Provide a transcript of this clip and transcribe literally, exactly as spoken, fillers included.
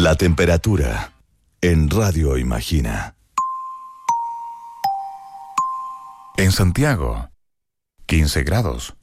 La temperatura en Radio Imagina. En Santiago, quince grados.